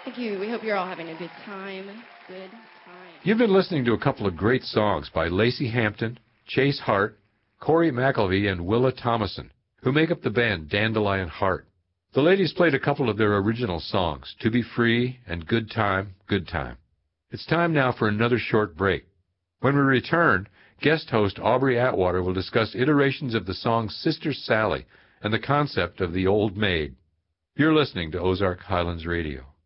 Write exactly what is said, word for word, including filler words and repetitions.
Thank you. We hope you're all having a good time. Good time. You've been listening to a couple of great songs by Lacey Hampton, Chase Hart, Corey McElvey, and Willa Thomason, who make up the band Dandelion Heart. The ladies played a couple of their original songs, To Be Free and Good Time, Good Time. It's time now for another short break. When we return, guest host Aubrey Atwater will discuss iterations of the song Sister Sally and the concept of the Old Maid. You're listening to Ozark Highlands Radio.